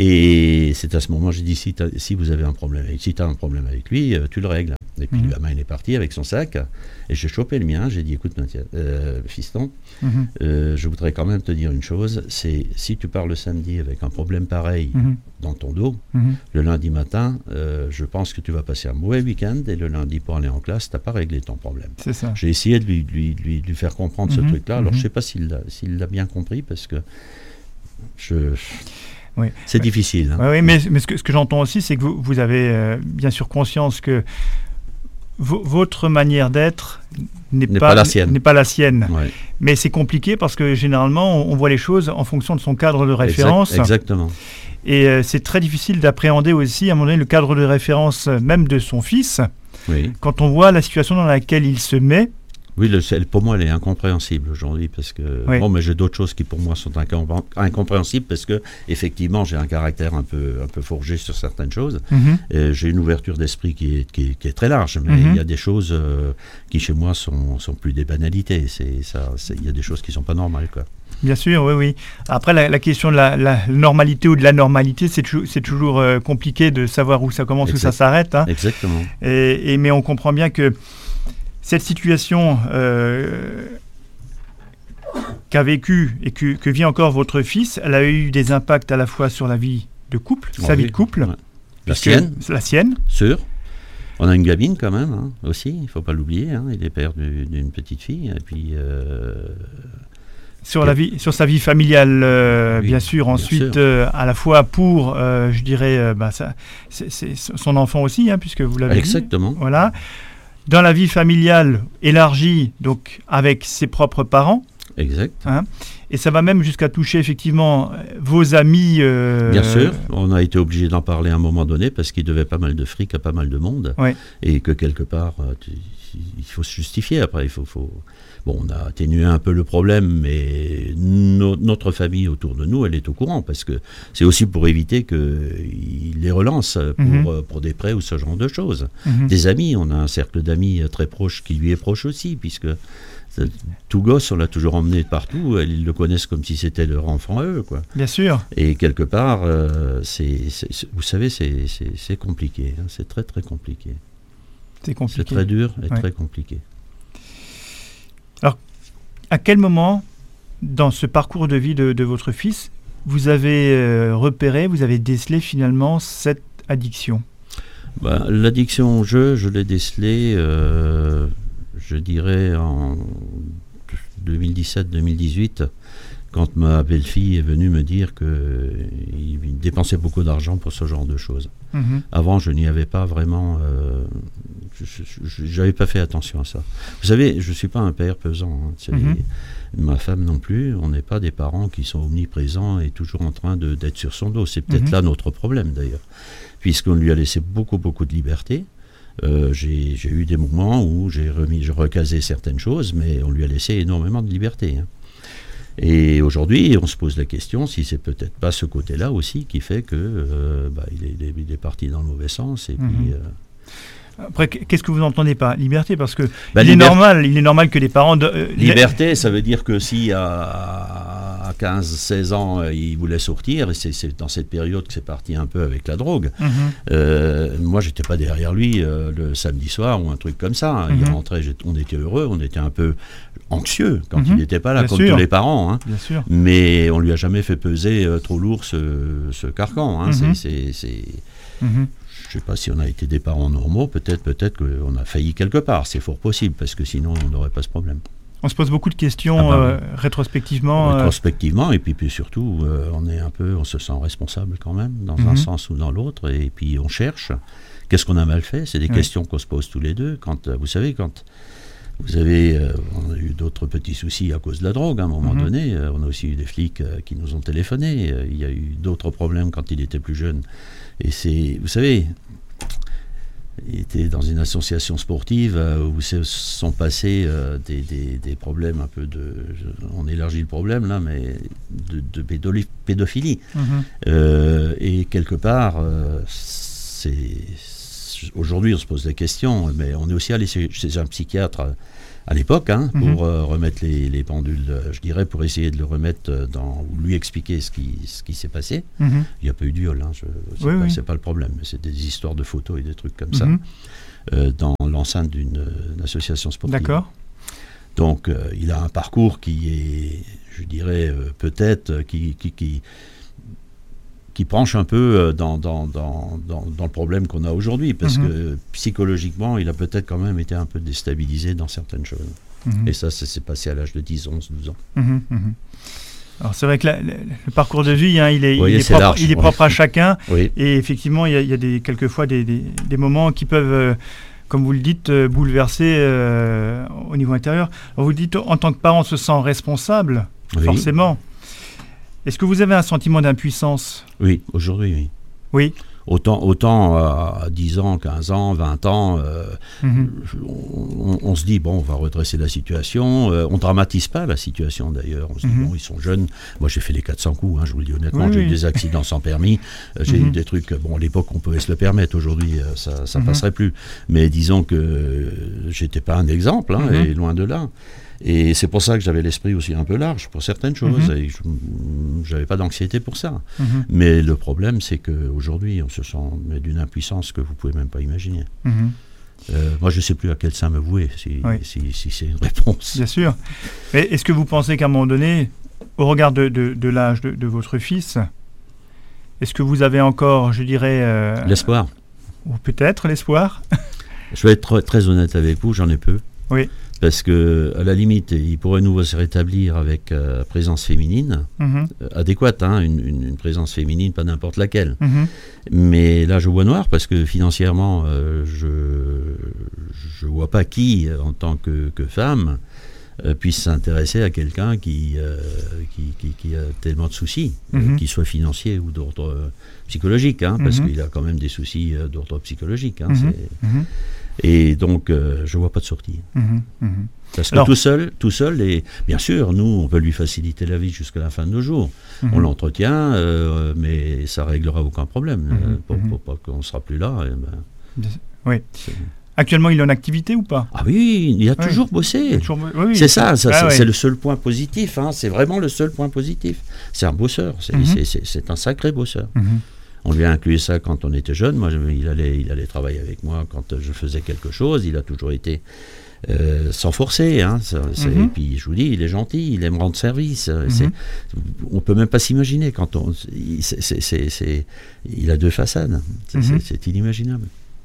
Et c'est à ce moment, j'ai dit, si, si vous avez un problème avec, si t'as un problème avec lui, euh, tu le règles. Et puis mmh. le gamin, il est parti avec son sac, et j'ai chopé le mien, j'ai dit, écoute, Mathieu, euh, fiston, mmh. euh, je voudrais quand même te dire une chose, c'est, si tu pars le samedi avec un problème pareil mmh. dans ton dos, mmh. le lundi matin, euh, je pense que tu vas passer un mauvais week-end, et le lundi, pour aller en classe, t'as pas réglé ton problème. C'est ça. J'ai essayé de lui, lui, lui, lui faire comprendre mmh. ce truc-là, alors mmh. je sais pas s'il l'a, s'il l'a bien compris, parce que je... Oui. C'est oui. difficile. Hein. Oui, oui, mais, mais ce, que, ce que j'entends aussi, c'est que vous, vous avez euh, bien sûr conscience que v- votre manière d'être n'est, n'est pas, pas la sienne. N'est pas la sienne. Ouais. Mais c'est compliqué parce que généralement, on, on voit les choses en fonction de son cadre de référence. Exact, exactement. Et euh, c'est très difficile d'appréhender aussi, à un moment donné, le cadre de référence même de son fils. Oui. Quand on voit la situation dans laquelle il se met. Oui, le, pour moi, elle est incompréhensible aujourd'hui parce que oui. bon, mais j'ai d'autres choses qui pour moi sont incom- incompréhensibles parce que effectivement, j'ai un caractère un peu un peu forgé sur certaines choses. Mm-hmm. Et j'ai une ouverture d'esprit qui est qui est, qui est très large, mais mm-hmm. il y a des choses euh, qui chez moi sont sont plus des banalités. C'est ça, c'est, il y a des choses qui sont pas normales, quoi. Bien sûr, oui, oui. Après, la, la question de la, la normalité ou de l'anormalité, c'est, tou- c'est toujours euh, compliqué de savoir où ça commence, exact. Où ça s'arrête. Hein. Exactement. Et, et mais on comprend bien que cette situation euh, qu'a vécue et que, que vit encore votre fils, elle a eu des impacts à la fois sur la vie de couple, oh sa oui. vie de couple. Ouais. La sienne. La sienne. Sûr. On a une gamine quand même, hein, aussi, il ne faut pas l'oublier. Hein, il est père du, d'une petite fille. Et puis... Euh, sur, la vie, sur sa vie familiale, euh, oui, bien sûr. Bien Ensuite, sûr. Euh, à la fois pour, euh, je dirais, euh, bah, ça, c'est, c'est son enfant aussi, hein, puisque vous l'avez Exactement. Dit. Voilà. Dans la vie familiale élargie, donc avec ses propres parents. Exact. Hein, et ça va même jusqu'à toucher effectivement vos amis. Euh, Bien sûr, on a été obligé d'en parler à un moment donné parce qu'il devait pas mal de fric à pas mal de monde. Ouais. Et que quelque part, tu, il faut se justifier après. Il faut, faut... Bon, on a atténué un peu le problème, mais no, notre famille autour de nous, elle est au courant parce que c'est aussi pour éviter qu'il les relance pour, mm-hmm. pour des prêts ou ce genre de choses. Mm-hmm. Des amis, on a un cercle d'amis très proche qui lui est proche aussi, puisque tout gosse, on l'a toujours emmené partout, ils le connaissent comme si c'était leur enfant à eux, quoi. Bien sûr. Et quelque part, euh, c'est, c'est, c'est, vous savez, c'est, c'est, c'est compliqué, hein, c'est très très compliqué. C'est compliqué. C'est très dur et ouais. très compliqué. Alors, à quel moment, dans ce parcours de vie de, de votre fils, vous avez euh, repéré, vous avez décelé finalement cette addiction ? Bah, l'addiction au jeu, je l'ai décelée, euh, je dirais en deux mille dix-sept deux mille dix-huit, quand ma belle-fille est venue me dire qu'il dépensait beaucoup d'argent pour ce genre de choses. Mmh. Avant, je n'y avais pas vraiment... Euh, je n'avais pas fait attention à ça. Vous savez, je ne suis pas un père pesant. Hein, mmh. Ma femme non plus. On n'est pas des parents qui sont omniprésents et toujours en train de, d'être sur son dos. C'est peut-être mmh. là notre problème, d'ailleurs. Puisqu'on lui a laissé beaucoup, beaucoup de liberté. Euh, j'ai, j'ai eu des moments où j'ai remis, je recasais certaines choses, mais on lui a laissé énormément de liberté. Hein. Et aujourd'hui, on se pose la question si c'est peut-être pas ce côté-là aussi qui fait que euh, bah, il, est, il est parti dans le mauvais sens. Et mmh. puis, euh... Après, qu'est-ce que vous entendez par liberté ? Parce que bah, il, liber... est normal, il est normal que les parents... De, euh, liberté, ça veut dire que si à, à quinze seize ans, euh, il voulait sortir, et c'est, c'est dans cette période que c'est parti un peu avec la drogue, mmh. euh, moi, j'étais pas derrière lui euh, le samedi soir ou un truc comme ça. Mmh. Il rentrait, on était heureux, on était un peu anxieux quand mmh. il n'était pas là, Bien comme sûr. Tous les parents. Hein. Bien sûr. Mais on lui a jamais fait peser euh, trop lourd ce, ce carcan. Hein. Mmh. C'est... c'est, c'est... Mmh. Je ne sais pas si on a été des parents normaux, peut-être, peut-être qu'on a failli quelque part, c'est fort possible, parce que sinon on n'aurait pas ce problème. On se pose beaucoup de questions ah bah, euh, rétrospectivement. Rétrospectivement, euh... et puis, puis surtout, euh, on est un peu, on se sent responsable quand même, dans mm-hmm. un sens ou dans l'autre, et puis on cherche. Qu'est-ce qu'on a mal fait ? C'est des oui. questions qu'on se pose tous les deux. Quand, vous savez, quand vous avez, euh, on a eu d'autres petits soucis à cause de la drogue, à un moment mm-hmm. donné, euh, on a aussi eu des flics euh, qui nous ont téléphoné, euh, il y a eu d'autres problèmes quand il était plus jeune. Et c'est, vous savez, il était dans une association sportive euh, où se sont passés euh, des, des, des problèmes un peu de... On élargit le problème là, mais de, de pédophilie. Mmh. Euh, et quelque part, euh, c'est... Aujourd'hui, on se pose la question, mais on est aussi allé chez, chez un psychiatre à, à l'époque, hein, mmh. pour euh, remettre les, les pendules, je dirais, pour essayer de le remettre dans, ou lui expliquer ce qui, ce qui s'est passé. Mmh. Il n'y a pas eu de viol, hein, je, c'est, oui, pas, oui. c'est pas le problème, c'est des histoires de photos et des trucs comme mmh. ça, euh, dans l'enceinte d'une, d'une association sportive. D'accord. Donc, euh, il a un parcours qui est, je dirais, euh, peut-être, qui... qui, qui qui penche un peu dans, dans, dans, dans, dans le problème qu'on a aujourd'hui, parce mmh. que psychologiquement, il a peut-être quand même été un peu déstabilisé dans certaines choses. Mmh. Et ça, ça s'est passé à l'âge de dix, onze, douze ans. Mmh. Mmh. Alors c'est vrai que la, la, le parcours de vie, hein, il est, voyez, il est, c'est propre, large, il est propre ouais. à chacun, oui. et effectivement, il y a, il y a des, quelquefois des, des, des moments qui peuvent, euh, comme vous le dites, euh, bouleverser euh, au niveau intérieur. Alors vous le dites, en tant que parent, on se sent responsable, oui. forcément. Est-ce que vous avez un sentiment d'impuissance ? Oui, aujourd'hui, oui. Oui. Autant, autant à dix ans, quinze ans, vingt ans, euh, mm-hmm. on, on se dit, bon, on va redresser la situation. Euh, on ne dramatise pas la situation, d'ailleurs. On se dit, mm-hmm. bon, ils sont jeunes. Moi, j'ai fait les quatre cents coups, hein, je vous le dis honnêtement. Oui, j'ai oui. eu des accidents sans permis. Euh, j'ai mm-hmm. eu des trucs, bon, à l'époque, on pouvait se le permettre. Aujourd'hui, euh, ça ne mm-hmm. passerait plus. Mais disons que euh, je n'étais pas un exemple, hein, mm-hmm. et loin de là. Et c'est pour ça que j'avais l'esprit aussi un peu large pour certaines choses. Mm-hmm. Et je n'avais pas d'anxiété pour ça. Mm-hmm. Mais le problème, c'est qu'aujourd'hui, on se sent d'une impuissance que vous ne pouvez même pas imaginer. Mm-hmm. Euh, moi, je ne sais plus à quel sein me vouer, si, oui. si, si c'est une réponse. Bien sûr. Mais est-ce que vous pensez qu'à un moment donné, au regard de, de, de l'âge de, de votre fils, est-ce que vous avez encore, je dirais... Euh, l'espoir. Ou peut-être l'espoir. Je vais être très honnête avec vous, j'en ai peu. Oui. Parce que, à la limite, il pourrait nouveau se rétablir avec euh, présence féminine, mm-hmm. euh, adéquate, hein, une, une, une présence féminine, pas n'importe laquelle. Mm-hmm. Mais là, je vois noir parce que financièrement, euh, je ne vois pas qui, en tant que, que femme, euh, puisse s'intéresser à quelqu'un qui, euh, qui, qui, qui a tellement de soucis, mm-hmm. euh, qu'il soit financier ou d'ordre euh, psychologique, hein, mm-hmm. parce qu'il a quand même des soucis euh, d'ordre psychologique. Hein, mm-hmm. c'est... Mm-hmm. Et donc, euh, je ne vois pas de sortie. Mmh, mmh. Parce que Alors, tout seul, tout seul, et bien sûr, nous, on peut lui faciliter la vie jusqu'à la fin de nos jours. Mmh. On l'entretient, euh, mais ça ne réglera aucun problème. Mmh, euh, pour, mmh. pour, pour qu'on ne sera plus là. Et ben, oui. C'est... Actuellement, il est en activité ou pas ? Ah oui, il a oui. toujours bossé. Il a toujours... Oui, oui. C'est ça, ça ah, c'est, oui. c'est le seul point positif. Hein, c'est vraiment le seul point positif. C'est un bosseur, c'est, mmh. c'est, c'est, c'est un sacré bosseur. Mmh. On lui a inclus ça quand on était jeune. Moi, je, il, allait, il allait travailler avec moi quand je faisais quelque chose. Il a toujours été euh, sans forcer. Hein. C'est, c'est, mm-hmm. Et puis, je vous dis, il est gentil, il aime rendre service. Mm-hmm. C'est, on ne peut même pas s'imaginer. Quand on, c'est, c'est, c'est, c'est, il a deux façades. C'est, mm-hmm. c'est, c'est inimaginable.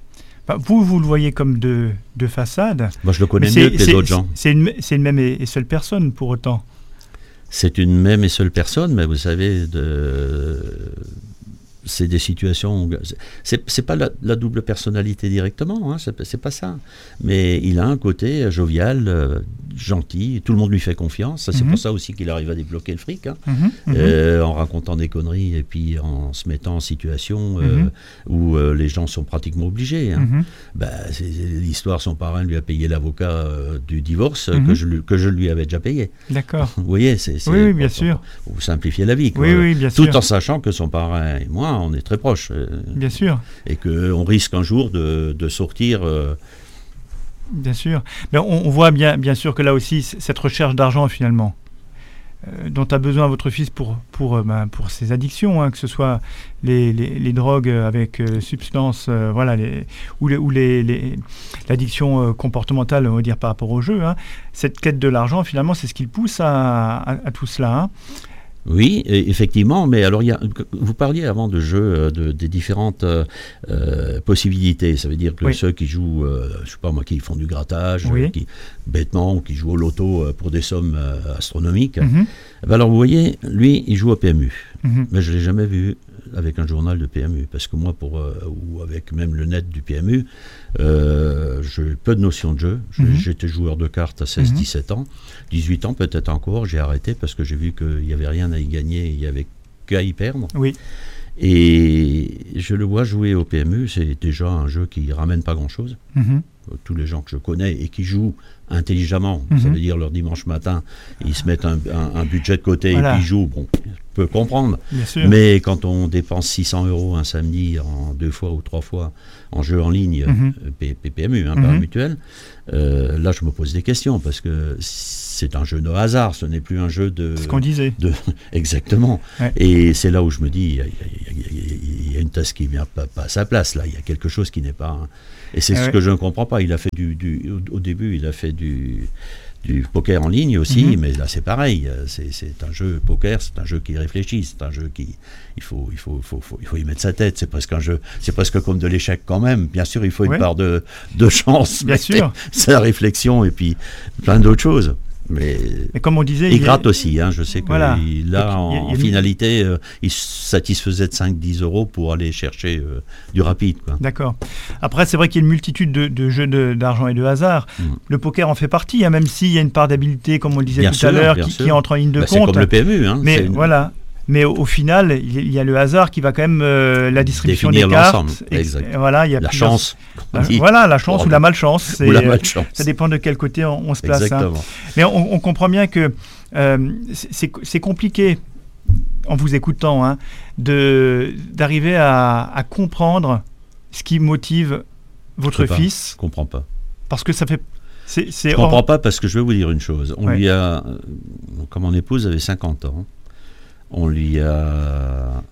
Enfin, vous, vous le voyez comme de, de façade. Moi, je le connais mieux que les autres gens. C'est une, c'est une même et, et seule personne, pour autant. C'est une même et seule personne, mais vous savez, de... c'est des situations... C'est, c'est pas la, la double personnalité directement, hein, c'est, c'est pas ça. Mais il a un côté jovial, euh, gentil, tout le monde lui fait confiance. C'est mm-hmm. pour ça aussi qu'il arrive à débloquer le fric, hein, mm-hmm. euh, en racontant des conneries et puis en se mettant en situation euh, mm-hmm. où euh, les gens sont pratiquement obligés. Hein. Mm-hmm. Bah, c'est, l'histoire, son parrain lui a payé l'avocat euh, du divorce mm-hmm. que, je, que je lui avais déjà payé. D'accord. Vous voyez, c'est... c'est oui, oui, bien sûr. Vous simplifiez la vie, quoi. Oui, oui, bien tout sûr. en sachant que son parrain et moi, on est très proches. Euh, bien sûr. Et qu'on risque un jour de, de sortir... Euh, Bien sûr. Mais on, on voit bien, bien sûr que là aussi, cette recherche d'argent, finalement, euh, dont a besoin votre fils pour, pour, euh, ben, pour ses addictions, hein, que ce soit les, les, les drogues avec euh, substances, euh, voilà, les, ou, les, ou les, les, l'addiction euh, comportementale, on va dire, par rapport au jeu. Hein. Cette quête de l'argent, finalement, c'est ce qui le pousse à, à, à tout cela. Hein. Oui, effectivement, mais alors il y a, vous parliez avant de jeux, de, des différentes euh, possibilités. Ça veut dire que oui. ceux qui jouent, euh, je sais pas moi, qui font du grattage, oui. qui bêtement, qui jouent au loto pour des sommes euh, astronomiques. Mm-hmm. Ben alors vous voyez, lui, il joue au P M U, mm-hmm. mais je l'ai jamais vu avec un journal de P M U, parce que moi, pour euh, ou avec même le net du P M U, euh, j'ai peu de notions de jeu. Je, mm-hmm. J'étais joueur de cartes à seize dix-sept mm-hmm. ans, dix-huit ans peut-être encore, j'ai arrêté parce que j'ai vu qu'il n'y avait rien à y gagner, il n'y avait qu'à y perdre. Oui. Et je le vois jouer au P M U, c'est déjà un jeu qui ne ramène pas grand-chose. Mm-hmm. Tous les gens que je connais et qui jouent intelligemment, mm-hmm. ça veut dire leur dimanche matin, ils se mettent un, un, un budget de côté voilà. et puis ils jouent, bon, je peux comprendre. Mais quand on dépense six cents euros un samedi en deux fois ou trois fois en jeu en ligne, mm-hmm. P- P M U, hein, mm-hmm. par mutuelle, euh, là je me pose des questions parce que c'est un jeu de hasard, ce n'est plus un jeu de... Ce qu'on disait. De, exactement. Ouais. Et c'est là où je me dis, il y a, y, y, y a une tasse qui ne vient pas, pas à sa place, là, il y a quelque chose qui n'est pas... Hein. Et c'est ah ce ouais. que je ne comprends pas. Il a fait du, du au, au début, il a fait du, du poker en ligne aussi, mm-hmm. mais là c'est pareil. C'est, c'est un jeu poker, c'est un jeu qui réfléchit, c'est un jeu qui il faut il faut, faut, faut il faut y mettre sa tête. C'est presque un jeu, c'est presque comme de l'échec quand même. Bien sûr, il faut une ouais. part de, de chance. Bien sûr. C'est la réflexion et puis plein d'autres choses. Mais, mais comme on disait, il, il gratte a... aussi, hein, je sais que voilà. il, là, en, il y a, il y a... en finalité, euh, il se satisfaisait de cinq à dix euros pour aller chercher euh, du rapide. Quoi. D'accord. Après, c'est vrai qu'il y a une multitude de, de jeux de, d'argent et de hasard. Mm. Le poker en fait partie, hein, même s'il y a une part d'habilité, comme on le disait bien tout sûr, à l'heure, qui, qui entre en ligne de bah, compte. C'est comme le P M U. Hein, mais une... voilà. Mais au, au final, il y a le hasard qui va quand même euh, la distribution définir des cartes. L'ensemble. Exact. Et, voilà, il y a la plusieurs... chance. La, voilà, la chance oh, ou la malchance. C'est, ou la malchance. Ça dépend de quel côté on, on se place. Exactement. Hein. Mais on, on comprend bien que euh, c'est, c'est compliqué, en vous écoutant, hein, de, d'arriver à, à comprendre ce qui motive votre je fils. Je ne comprends pas. Parce que ça fait... C'est, c'est je ne comprends pas parce que je vais vous dire une chose. On ouais. lui a... Comme mon épouse avait cinquante ans, on lui a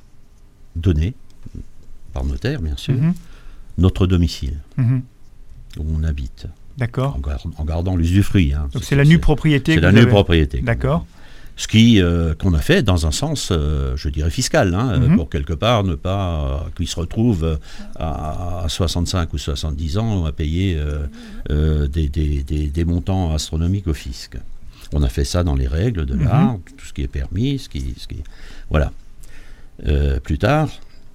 donné, par notaire bien sûr, mm-hmm. notre domicile, mm-hmm. où on habite. D'accord. En, gar- en gardant l'usufruit. Hein. Donc c'est, c'est la nue propriété. C'est la nue avez... propriété. D'accord. Ce qui, euh, qu'on a fait dans un sens, euh, je dirais, fiscal, hein, mm-hmm. pour quelque part ne pas euh, qu'il se retrouve à, à soixante-cinq ou soixante-dix ans à payer euh, euh, des, des, des, des montants astronomiques au fisc. On a fait ça dans les règles de l'art, mm-hmm. tout ce qui est permis, ce qui, ce qui... Voilà. Euh, plus tard,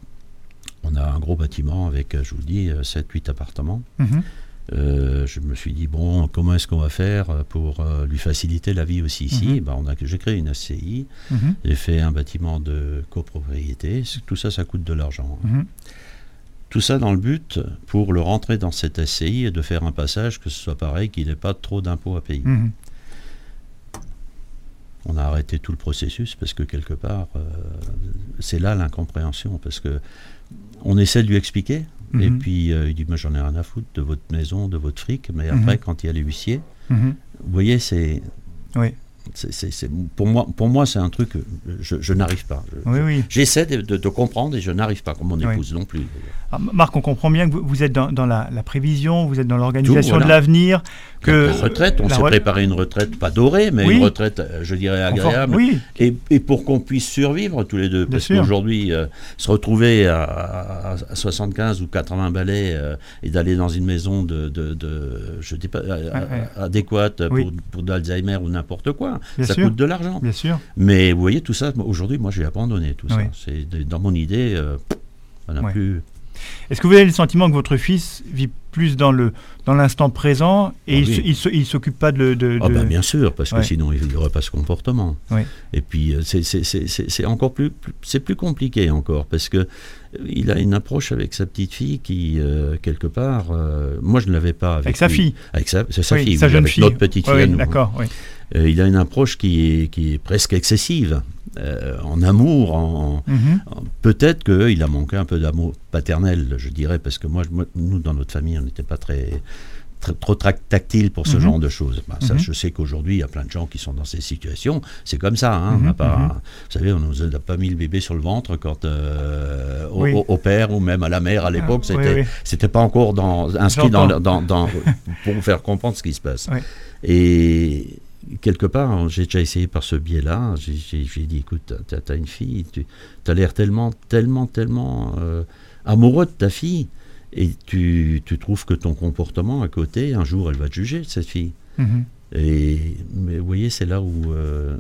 on a un gros bâtiment avec, je vous le dis, sept huit appartements. Mm-hmm. Euh, je me suis dit, bon, comment est-ce qu'on va faire pour euh, lui faciliter la vie aussi ici? Mm-hmm. Ben, on a, j'ai créé une S C I, mm-hmm. j'ai fait un bâtiment de copropriété, tout ça, ça coûte de l'argent. Mm-hmm. Tout ça dans le but pour le rentrer dans cette S C I et de faire un passage que ce soit pareil, qu'il n'ait pas trop d'impôts à payer. Mm-hmm. On a arrêté tout le processus parce que quelque part, euh, c'est là l'incompréhension, parce que on essaie de lui expliquer, mm-hmm. et puis euh, il dit, moi j'en ai rien à foutre de votre maison, de votre fric, mais après, mm-hmm. quand il y a les huissiers, mm-hmm. vous voyez, c'est... Oui. C'est, c'est, c'est, pour moi, pour moi, c'est un truc que je, je n'arrive pas. Je, oui, oui. J'essaie de, de, de comprendre et je n'arrive pas, comme mon épouse oui. non plus. Alors, Marc, on comprend bien que vous, vous êtes dans, dans la, la prévision, vous êtes dans l'organisation Tout, voilà. de l'avenir. Que la retraite, on s'est re... préparé une retraite pas dorée, mais oui. une retraite, je dirais, agréable. Enfin, oui. et, et pour qu'on puisse survivre tous les deux. Bien parce sûr. Qu'aujourd'hui, euh, se retrouver à, à, à soixante-quinze ou quatre-vingts balais euh, et d'aller dans une maison de, de, de je dis pas, à, ouais, ouais. adéquate oui. pour, pour d'Alzheimer ou n'importe quoi, bien ça sûr. Coûte de l'argent. Bien sûr. Mais vous voyez, tout ça, aujourd'hui, moi, j'ai abandonné tout oui. ça. C'est, dans mon idée, euh, on n'a ouais. plus... Est-ce que vous avez le sentiment que votre fils vit plus dans, le, dans l'instant présent et ah, il ne oui. s'occupe pas de... de, de... Ah ben bien sûr, parce que ouais. sinon il n'aurait pas ce comportement. Oui. Et puis c'est, c'est, c'est, c'est, c'est encore plus, plus, c'est plus compliqué encore, parce que il a une approche avec sa petite fille qui, euh, quelque part, euh, moi je ne l'avais pas avec, avec sa lui. fille. Avec sa, c'est sa oui, fille, sa oui, jeune avec fille. notre petite fille oui, à nous. D'accord, oui. Euh, il a une approche qui est, qui est presque excessive. Euh, en amour, en, mm-hmm. en, peut-être qu'il a manqué un peu d'amour paternel, je dirais, parce que moi, moi nous, dans notre famille, on n'était pas très, très, trop tactile pour ce mm-hmm. genre de choses. Ben, ça, mm-hmm. je sais qu'aujourd'hui, il y a plein de gens qui sont dans ces situations. C'est comme ça. Hein, mm-hmm. on n'a pas, mm-hmm. vous savez, on ne nous a pas mis le bébé sur le ventre quand euh, oui. au, au père ou même à la mère à l'époque. Ah, c'était, oui, oui. c'était pas encore dans, inscrit dans, dans, dans, pour vous faire comprendre ce qui se passe. Oui. Et quelque part, j'ai déjà essayé par ce biais-là, j'ai, j'ai, j'ai dit, écoute, t'as, t'as une fille, tu as l'air tellement, tellement, tellement euh, amoureux de ta fille, et tu, tu trouves que ton comportement à côté, un jour, elle va te juger, cette fille. Mm-hmm. Et, mais vous voyez, c'est là où, euh,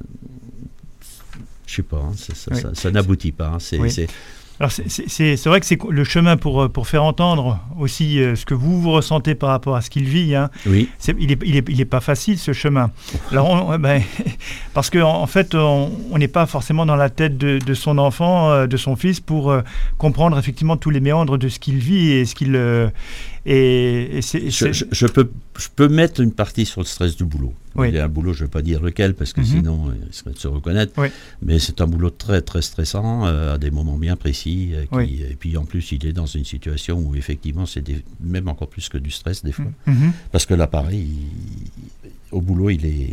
je sais pas, hein, ça, ça, oui. ça, ça n'aboutit pas. Hein, c'est, oui. c'est, Alors c'est, c'est, c'est vrai que c'est le chemin pour, pour faire entendre aussi euh, ce que vous, vous ressentez par rapport à ce qu'il vit. Hein. Oui. C'est, il n'est il est, il est pas facile ce chemin. Alors on, ben, parce qu'en en fait, on n'est pas forcément dans la tête de, de son enfant, euh, de son fils, pour euh, comprendre effectivement tous les méandres de ce qu'il vit et ce qu'il... Euh, et, et c'est, je, je, je, peux, je peux mettre une partie sur le stress du boulot. Oui. Il y a un boulot, je ne vais pas dire lequel, parce que mm-hmm. sinon, il serait de se reconnaître. Oui. Mais c'est un boulot très, très stressant, euh, à des moments bien précis. Euh, qui, oui. Et puis, en plus, il est dans une situation où, effectivement, c'est des, même encore plus que du stress, des fois. Mm-hmm. Parce que l'appareil, il, au boulot, il est...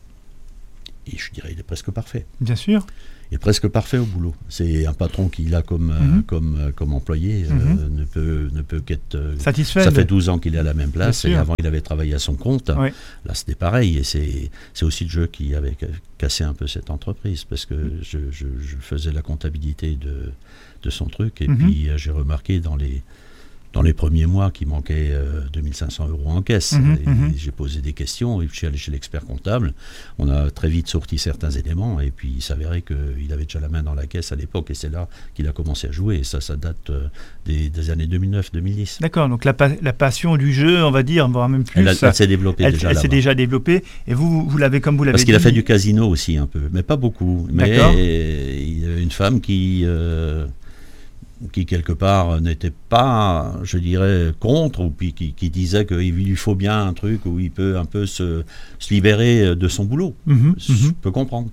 Et je dirais, il est presque parfait. Bien sûr. Il est presque parfait au boulot. C'est un patron qu'il a comme, mm-hmm. euh, comme, euh, comme employé, euh, mm-hmm. ne, peut, ne peut qu'être... Euh, satisfait. Ça fait douze ans qu'il est à la même place, et avant il avait travaillé à son compte. Oui. Là c'était pareil, et c'est, c'est aussi le jeu qui avait cassé un peu cette entreprise, parce que je, je, je faisais la comptabilité de, de son truc, et mm-hmm. puis euh, j'ai remarqué dans les... Dans les premiers mois, qu'il manquait euh, deux mille cinq cents euros en caisse. Mmh, et, mmh. et j'ai posé des questions, et je suis allé chez l'expert comptable. On a très vite sorti certains éléments, et puis il s'avérait qu'il avait déjà la main dans la caisse à l'époque, et c'est là qu'il a commencé à jouer. Et ça, ça date euh, des, des années deux mille neuf deux mille dix. D'accord, donc la, pa- la passion du jeu, on va dire, voire même plus. Elle, a, ça, elle s'est développée elle, déjà. Elle s'est déjà développée, et vous, vous l'avez comme vous l'avez Parce dit. Parce qu'il a fait du casino aussi un peu, mais pas beaucoup. Mais D'accord. il y a une femme qui... Euh, qui quelque part n'était pas, je dirais, contre, ou puis qui, qui disait qu'il lui faut bien un truc où il peut un peu se, se libérer de son boulot. Mmh, je mmh. peux comprendre.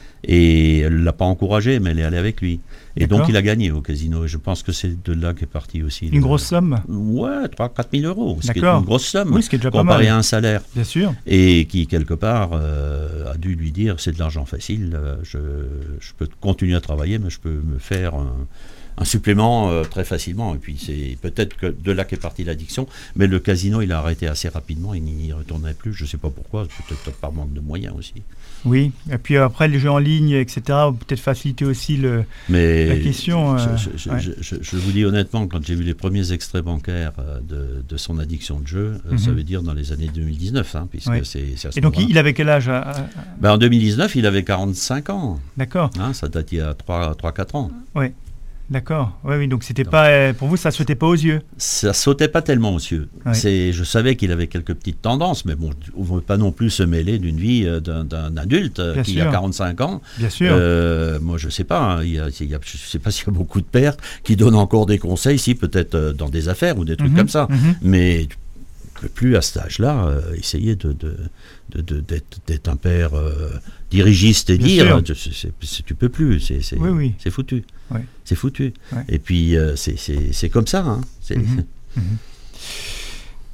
Et elle ne l'a pas encouragé, mais elle est allée avec lui. Et D'accord. donc il a gagné au casino. Et je pense que c'est de là qu'est parti aussi. Une le... grosse somme. Ouais, trois à quatre mille euros. Ce D'accord. qui est une grosse somme, oui, ce qui est déjà comparé pas mal. À un salaire. Bien sûr. Et qui, quelque part, euh, a dû lui dire, c'est de l'argent facile, euh, je, je peux continuer à travailler, mais je peux me faire... Un, un supplément euh, très facilement, et puis c'est peut-être que de là qu'est partie l'addiction, mais le casino il a arrêté assez rapidement, il n'y retournait plus, je ne sais pas pourquoi, peut-être par manque de moyens aussi. Oui, et puis après les jeux en ligne, et cetera, ont peut-être facilité aussi le, mais la question. Je, euh, je, ouais. je, je, je vous dis honnêtement, quand j'ai vu les premiers extraits bancaires de, de son addiction de jeu, mm-hmm. ça veut dire dans les années deux mille dix-neuf, hein, puisque ouais. c'est, c'est à ce Et donc moment-là. Il avait quel âge à, à... Ben, en deux mille dix-neuf, il avait quarante-cinq ans. D'accord. Hein, ça date il y a trois à quatre ans. Oui. D'accord, oui, oui, donc c'était donc, pas, pour vous, ça sautait pas aux yeux. Ça sautait pas tellement aux yeux. Oui. C'est, je savais qu'il avait quelques petites tendances, mais bon, on ne veut pas non plus se mêler d'une vie d'un, d'un adulte Bien qui sûr. A quarante-cinq ans. Bien sûr. Euh, moi, je sais pas, hein, il y a, il y a, je sais pas s'il y a beaucoup de pères qui donnent encore des conseils, si peut-être dans des affaires ou des trucs mm-hmm, comme ça, mm-hmm. mais tu peux plus à cet âge-là euh, essayer de, de, de, de d'être, d'être un père euh, dirigiste et Bien dire, tu, c'est, c'est, tu peux plus, c'est, c'est, oui, oui. c'est foutu. Oui. C'est foutu. Ouais. Et puis, euh, c'est, c'est, c'est comme ça. Hein. C'est... Mmh. Mmh.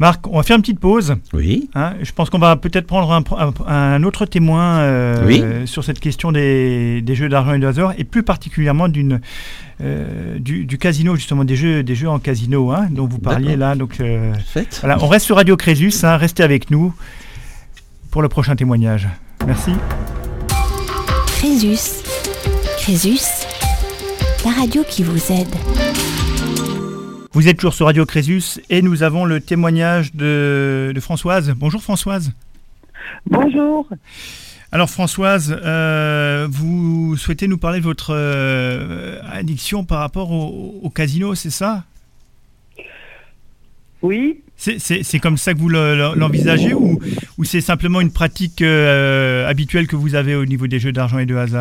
Marc, on va faire une petite pause. Oui. Hein, je pense qu'on va peut-être prendre un, un, un autre témoin euh, oui. sur cette question des, des jeux d'argent et de hasard, et plus particulièrement d'une, euh, du, du casino, justement, des jeux, des jeux en casino, hein, dont vous parliez là. Donc, euh, voilà, on reste sur Radio Crésus, hein, restez avec nous pour le prochain témoignage. Merci. Crésus. Crésus, la radio qui vous aide. Vous êtes toujours sur Radio Crésus et nous avons le témoignage de, de Françoise. Bonjour Françoise. Bonjour. Alors Françoise, euh, vous souhaitez nous parler de votre euh, addiction par rapport au, au casino, c'est ça ? Oui. C'est, c'est, c'est comme ça que vous le, l'envisagez ou, ou c'est simplement une pratique euh, habituelle que vous avez au niveau des jeux d'argent et de hasard ?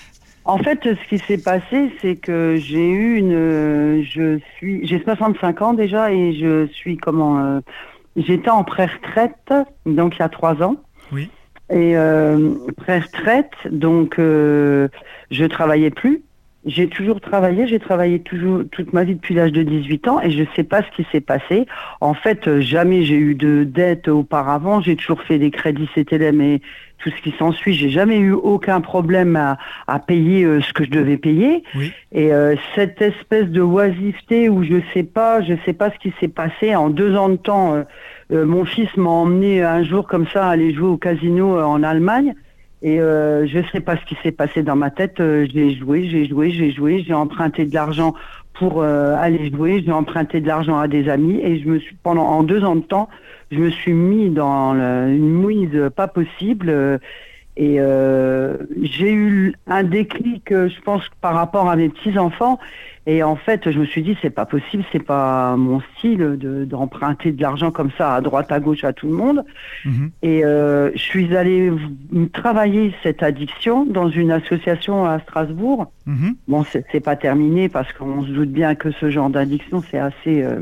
En fait, ce qui s'est passé, c'est que j'ai eu une, je suis, j'ai soixante-cinq ans déjà et je suis comment, euh, j'étais en pré-retraite, donc il y a trois ans. Oui. Et euh, pré-retraite, donc euh, je travaillais plus. J'ai toujours travaillé, j'ai travaillé toujours toute ma vie depuis l'âge de dix-huit ans et je sais pas ce qui s'est passé. En fait, jamais j'ai eu de dette auparavant. J'ai toujours fait des crédits C T L M et tout ce qui s'ensuit. J'ai jamais eu aucun problème à, à payer euh, ce que je devais payer. Oui. Et euh, cette espèce de oisiveté où je sais pas, je sais pas ce qui s'est passé en deux ans de temps. Euh, euh, mon fils m'a emmené un jour comme ça aller jouer au casino euh, en Allemagne. Et euh, je sais pas ce qui s'est passé dans ma tête. Euh, j'ai joué, j'ai joué, j'ai joué, j'ai emprunté de l'argent pour euh, aller jouer. J'ai emprunté de l'argent à des amis et je me suis pendant en deux ans de temps, je me suis mis dans le, une mouise pas possible. Euh, et euh, j'ai eu un déclic, euh, je pense, par rapport à mes petits enfants. Et en fait, je me suis dit, c'est pas possible, c'est pas mon style de, d'emprunter de l'argent comme ça à droite, à gauche, à tout le monde. Mmh. Et euh, je suis allée travailler cette addiction dans une association à Strasbourg. Mmh. Bon, c'est, c'est pas terminé parce qu'on se doute bien que ce genre d'addiction, c'est assez, euh,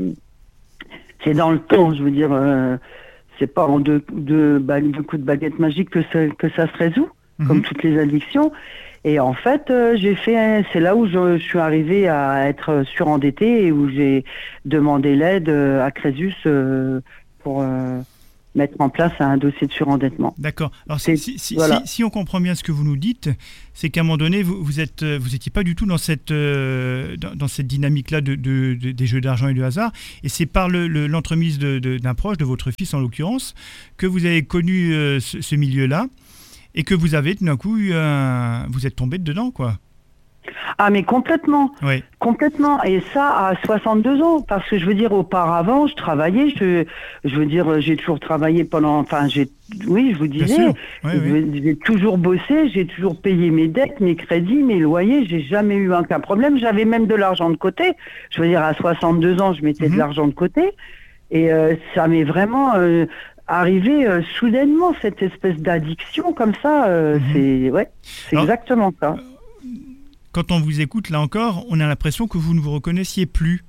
c'est dans le temps. Je veux dire, euh, c'est pas en deux, deux, deux coups de baguette magique que ça, que ça se résout, mmh. comme toutes les addictions. Et en fait, euh, j'ai fait, c'est là où je, je suis arrivée à être surendettée et où j'ai demandé l'aide à Crésus euh, pour euh, mettre en place un dossier de surendettement. D'accord. Alors si, si, si, voilà. si, si on comprend bien ce que vous nous dites, c'est qu'à un moment donné, vous vous êtes, vous étiez pas du tout dans cette euh, dans, dans cette dynamique-là de, de, de, des jeux d'argent et de hasard. Et c'est par le, le, l'entremise de, de, d'un proche, de votre fils en l'occurrence, que vous avez connu euh, ce, ce milieu-là. Et que vous avez, tout d'un coup, eu un... vous êtes tombé dedans, quoi. Ah, mais complètement. Oui. Complètement. Et ça, à soixante-deux ans. Parce que je veux dire, auparavant, je travaillais. Je, je veux dire, j'ai toujours travaillé pendant... Enfin, j'ai... Oui, je vous disais. Oui, oui. J'ai toujours bossé. J'ai toujours payé mes dettes, mes crédits, mes loyers. J'ai jamais eu aucun problème. J'avais même de l'argent de côté. Je veux dire, à soixante-deux ans, je mettais mm-hmm. de l'argent de côté. Et euh, ça m'est vraiment... Euh, arriver euh, soudainement cette espèce d'addiction comme ça, euh, mmh. c'est ouais, c'est Alors, exactement ça. Quand on vous écoute là encore, on a l'impression que vous ne vous reconnaissiez plus.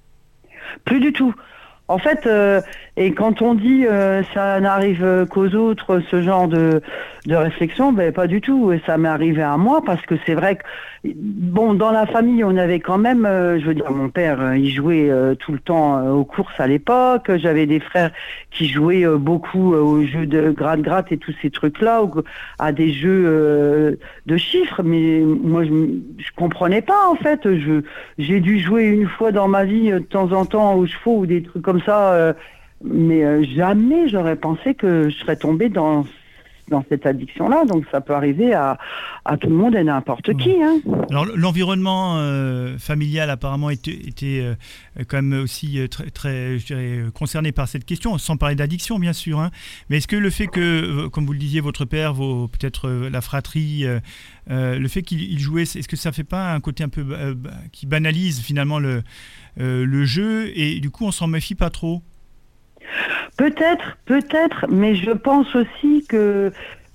Plus du tout. En fait, euh, et quand on dit euh, ça n'arrive qu'aux autres, ce genre de, de réflexion, ben pas du tout. Et ça m'est arrivé à moi parce que c'est vrai que bon, dans la famille, on avait quand même, euh, je veux dire, mon père, euh, il jouait euh, tout le temps euh, aux courses à l'époque. J'avais des frères qui jouaient euh, beaucoup euh, aux jeux de gratte-gratte et tous ces trucs-là, ou, à des jeux euh, de chiffres. Mais moi, je, je comprenais pas en fait. Je, j'ai dû jouer une fois dans ma vie de temps en temps aux chevaux ou des trucs comme ça, euh, mais euh, jamais j'aurais pensé que je serais tombée dans dans cette addiction-là, donc ça peut arriver à, à tout le monde et n'importe qui. Hein. Alors l'environnement euh, familial apparemment était, était euh, quand même aussi euh, très, très je dirais, concerné par cette question, sans parler d'addiction bien sûr. Hein. Mais est-ce que le fait que, euh, comme vous le disiez, votre père, vos, peut-être euh, la fratrie, euh, euh, le fait qu'il il jouait, est-ce que ça fait pas un côté un peu euh, qui banalise finalement le, euh, le jeu et du coup on s'en méfie pas trop? Peut-être, peut-être, mais je pense aussi que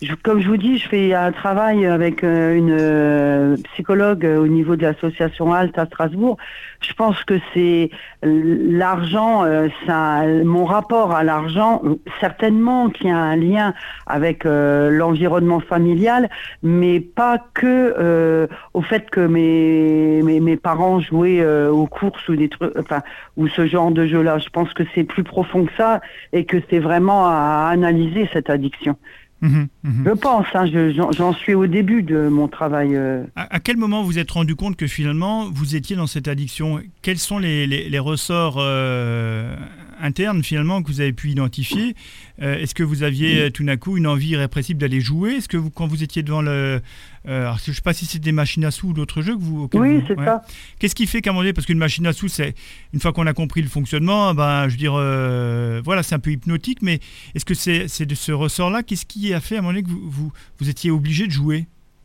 je, comme je vous dis, je fais un travail avec euh, une euh, psychologue euh, au niveau de l'association Alt à Strasbourg. Je pense que c'est l'argent, euh, ça, mon rapport à l'argent, certainement qu'il y a un lien avec euh, l'environnement familial, mais pas que euh, au fait que mes, mes, mes parents jouaient euh, aux courses ou des trucs, enfin, ou ce genre de jeu-là. Je pense que c'est plus profond que ça et que c'est vraiment à analyser cette addiction. Mmh, mmh. Je pense, hein, je, j'en, j'en suis au début de mon travail. Euh... À, à quel moment vous vous êtes rendu compte que finalement vous étiez dans cette addiction ? Quels sont les, les, les ressorts euh, internes finalement que vous avez pu identifier ? euh, Est-ce que vous aviez tout d'un coup une envie irrépressible d'aller jouer ? Est-ce que vous, quand vous étiez devant le... Euh, alors, je ne sais pas si c'est des machines à sous ou d'autres jeux que vous... Oui, vous, c'est ouais. ça. Qu'est-ce qui fait qu'à un moment donné, parce qu'une machine à sous, c'est une fois qu'on a compris le fonctionnement, ben, je veux dire, euh, voilà, c'est un peu hypnotique, mais est-ce que c'est, c'est de ce ressort-là ? Qu'est-ce qui a fait à un moment donné que vous, vous, vous étiez obligé de jouer ?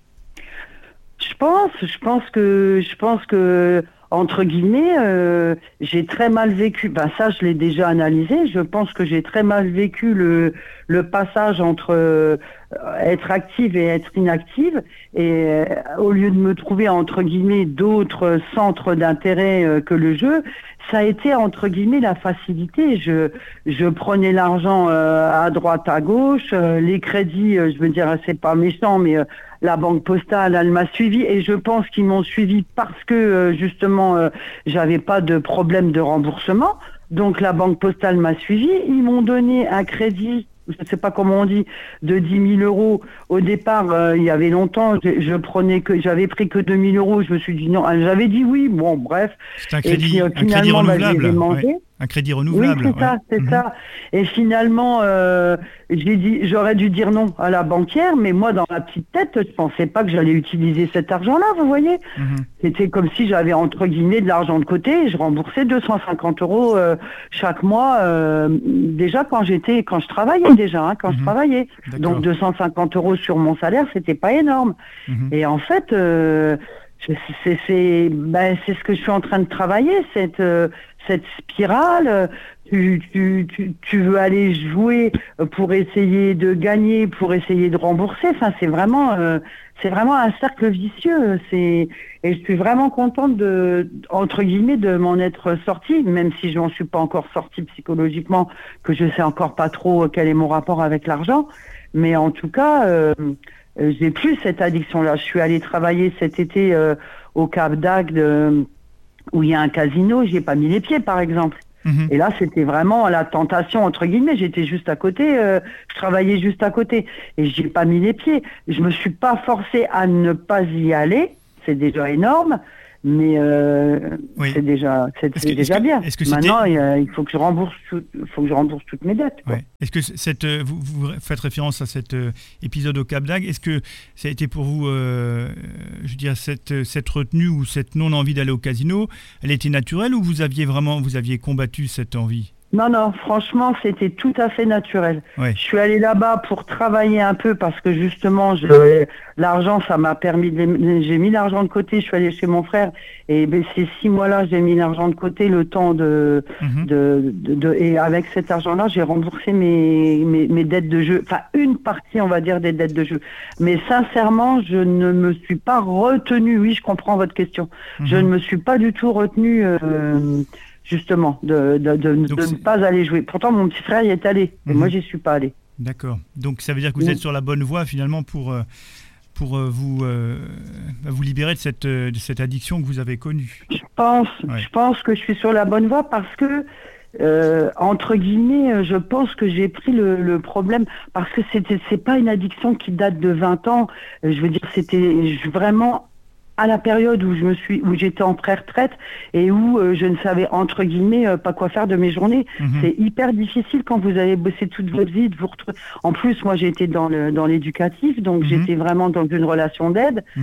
Je pense, je pense que, je pense que, entre guillemets, euh, j'ai très mal vécu. Ben ça, je l'ai déjà analysé. Je pense que j'ai très mal vécu le le passage entre euh, être active et être inactive. Et euh, au lieu de me trouver entre guillemets d'autres centres d'intérêt euh, que le jeu, ça a été entre guillemets la facilité. Je je prenais l'argent euh, à droite, à gauche, euh, les crédits. Euh, je veux dire, c'est pas méchant, mais euh, la banque postale, elle m'a suivi et je pense qu'ils m'ont suivi parce que euh, justement euh, j'avais pas de problème de remboursement. Donc la banque postale m'a suivi. Ils m'ont donné un crédit, je ne sais pas comment on dit, de dix mille euros. Au départ, euh, il y avait longtemps, je, je prenais que, j'avais pris que deux mille euros. Je me suis dit non, j'avais dit oui. Bon, bref. C'est un crédit, puis, euh, un crédit renouvelable. Bah, Ouais. Un crédit renouvelable. Oui, c'est ça, ouais. c'est mmh. ça. Et finalement, euh, j'ai dit, j'aurais dû dire non à la banquière, mais moi, dans ma petite tête, je pensais pas que j'allais utiliser cet argent-là, vous voyez. Mmh. C'était comme si j'avais, entre guillemets, de l'argent de côté et je remboursais deux cent cinquante euros euh, chaque mois, euh, déjà quand j'étais, quand je travaillais déjà, hein, quand mmh. je travaillais. D'accord. Donc deux cent cinquante euros sur mon salaire, c'était pas énorme. Mmh. Et en fait, euh, c'est, c'est, ben, c'est ce que je suis en train de travailler, cette... Euh, cette spirale, tu, tu, tu, tu veux aller jouer pour essayer de gagner, pour essayer de rembourser. Enfin, c'est vraiment, euh, c'est vraiment un cercle vicieux. C'est, et je suis vraiment contente de, entre guillemets, de m'en être sortie, même si je n'en suis pas encore sortie psychologiquement, que je sais encore pas trop quel est mon rapport avec l'argent. Mais en tout cas, euh, j'ai plus cette addiction-là. Je suis allée travailler cet été euh, au Cap d'Agde. Euh, où il y a un casino, j'ai pas mis les pieds, par exemple. Mmh. Et là, c'était vraiment la tentation, entre guillemets. J'étais juste à côté, euh, je travaillais juste à côté. Et j'ai pas mis les pieds. Je me suis pas forcée à ne pas y aller. C'est déjà énorme. Mais euh, oui. c'est déjà, c'est, c'est que, déjà que, bien. Maintenant, il, il faut que je rembourse, tout, il faut que je rembourse toutes mes dettes. Quoi. Ouais. Est-ce que cette, vous, vous faites référence à cet euh, épisode au Cap d'Agde. Est-ce que ça a été pour vous, euh, je veux dire, cette, cette retenue ou cette non-envie d'aller au casino, elle était naturelle ou vous aviez vraiment, vous aviez combattu cette envie ? Non, non, franchement, c'était tout à fait naturel. Ouais. Je suis allée là-bas pour travailler un peu parce que justement, je, l'argent, ça m'a permis de... J'ai mis l'argent de côté, je suis allée chez mon frère et ben, ces six mois-là, j'ai mis l'argent de côté, le temps de... Mm-hmm. de, de, de et avec cet argent-là, j'ai remboursé mes, mes, mes dettes de jeu. Enfin, une partie, on va dire, des dettes de jeu. Mais sincèrement, je ne me suis pas retenue. Oui, je comprends votre question. Mm-hmm. Je ne me suis pas du tout retenue... Euh, justement, de, de, de, de ne pas aller jouer. Pourtant, mon petit frère y est allé, et mmh. moi, j'y suis pas allé. D'accord. Donc, ça veut dire que vous mmh. êtes sur la bonne voie, finalement, pour, pour vous, euh, vous libérer de cette, de cette addiction que vous avez connue. Je pense, ouais. je pense que je suis sur la bonne voie parce que, euh, entre guillemets, je pense que j'ai pris le, le problème, parce que c'était, c'est pas une addiction qui date de vingt ans. Je veux dire, c'était vraiment... à la période où je me suis, où j'étais en pré-retraite et où euh, je ne savais entre guillemets euh, pas quoi faire de mes journées. Mmh. C'est hyper difficile quand vous avez bossé toute votre vie de vous retrouver. En plus, moi, j'ai été dans le dans l'éducatif, donc mmh. j'étais vraiment dans une relation d'aide. Mmh.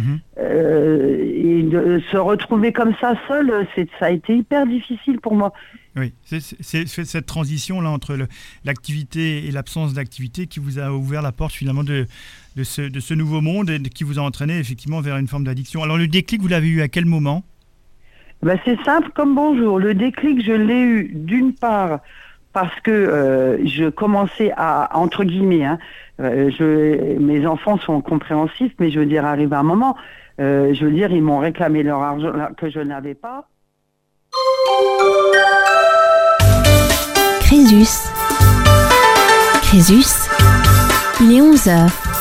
Euh, et de se retrouver comme ça seul, c'est ça a été hyper difficile pour moi. Oui, c'est, c'est, c'est cette transition-là entre le, l'activité et l'absence d'activité qui vous a ouvert la porte finalement de, de, ce, de ce nouveau monde et qui vous a entraîné effectivement vers une forme d'addiction. Alors le déclic, vous l'avez eu à quel moment ? Ben, c'est simple comme bonjour. Le déclic, je l'ai eu d'une part parce que euh, je commençais à, entre guillemets, hein, euh, je, mes enfants sont compréhensifs, mais je veux dire, arrive un moment, euh, je veux dire, ils m'ont réclamé leur argent que je n'avais pas. Crésus. Crésus, il est onze heures.